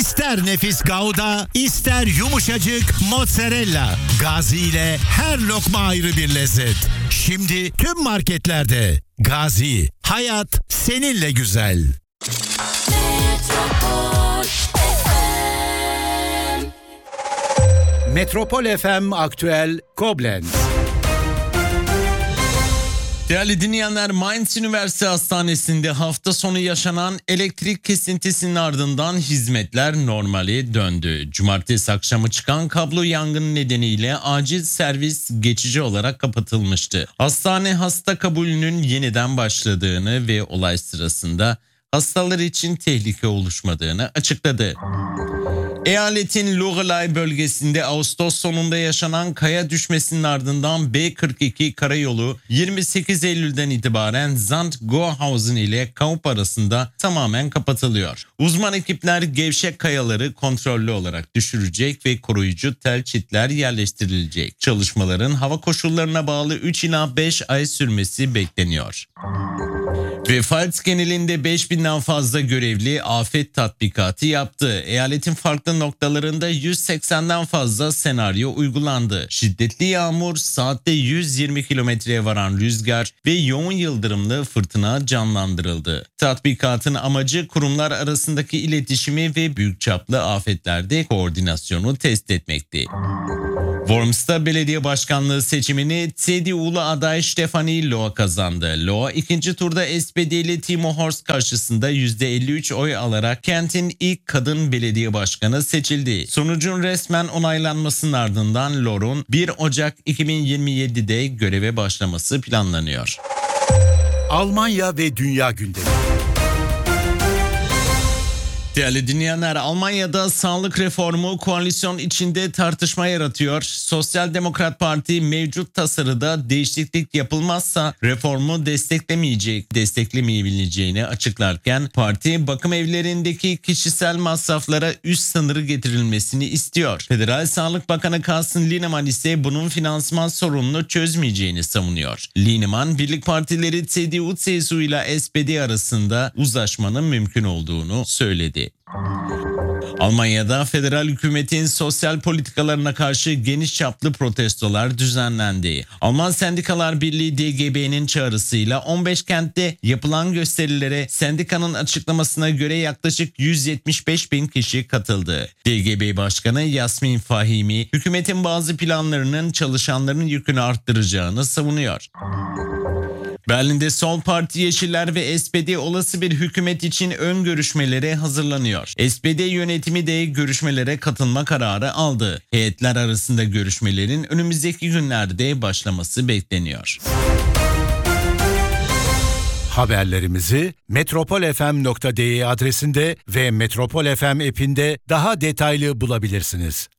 İster nefis Gouda, ister yumuşacık mozzarella. Gazi ile her lokma ayrı bir lezzet. Şimdi tüm marketlerde. Gazi, hayat seninle güzel. Metropol FM Aktüel Koblenz. Değerli dinleyenler, Mainz Üniversite Hastanesi'nde hafta sonu yaşanan elektrik kesintisinin ardından hizmetler normale döndü. Cumartesi akşamı çıkan kablo yangını nedeniyle acil servis geçici olarak kapatılmıştı. Hastane hasta kabulünün yeniden başladığını ve olay sırasında hastalar için tehlike oluşmadığını açıkladı. Eyaletin Loreley bölgesinde Ağustos sonunda yaşanan kaya düşmesinin ardından B42 karayolu 28 Eylül'den itibaren Zand-Gohausen ile Kaup arasında tamamen kapatılıyor. Uzman ekipler gevşek kayaları kontrollü olarak düşürecek ve koruyucu tel çitler yerleştirilecek. Çalışmaların hava koşullarına bağlı 3 ila 5 ay sürmesi bekleniyor. Ve Pfalz genelinde 5000'den fazla görevli afet tatbikatı yaptı. Eyaletin farklı noktalarında 180'den fazla senaryo uygulandı. Şiddetli yağmur, saatte 120 kilometreye varan rüzgar ve yoğun yıldırımlı fırtına canlandırıldı. Tatbikatın amacı kurumlar arasındaki iletişimi ve büyükçaplı afetlerde koordinasyonu test etmekti. Worms'ta belediye başkanlığı seçimini CDU'lu aday Stefanie Lohr kazandı. Lohr ikinci turda SPD'li Timo Horst karşısında %53 oy alarak kentin ilk kadın belediye başkanı seçildi. Sonucun resmen onaylanmasının ardından Lohr'un 1 Ocak 2027'de göreve başlaması planlanıyor. Almanya ve dünya gündemi. Değerli dinleyenler, Almanya'da sağlık reformu koalisyon içinde tartışma yaratıyor. Sosyal Demokrat Parti mevcut tasarıda değişiklik yapılmazsa reformu desteklemeyebileceğini açıklarken parti bakım evlerindeki kişisel masraflara üst sınırı getirilmesini istiyor. Federal Sağlık Bakanı Carsten Linnemann ise bunun finansman sorununu çözmeyeceğini savunuyor. Linnemann, birlik partileri CDU-CSU ile SPD arasında uzlaşmanın mümkün olduğunu söyledi. Almanya'da federal hükümetin sosyal politikalarına karşı geniş çaplı protestolar düzenlendi. Alman Sendikalar Birliği DGB'nin çağrısıyla 15 kentte yapılan gösterilere sendikanın açıklamasına göre yaklaşık 175 bin kişi katıldı. DGB Başkanı Yasmin Fahimi, hükümetin bazı planlarının çalışanların yükünü arttıracağını savunuyor. Berlin'de Sol Parti, Yeşiller ve SPD olası bir hükümet için ön görüşmelere hazırlanıyor. SPD yönetimi de görüşmelere katılma kararı aldı. Heyetler arasında görüşmelerin önümüzdeki günlerde başlaması bekleniyor. Haberlerimizi metropolfm.de adresinde ve Metropol FM app'inde daha detaylı bulabilirsiniz.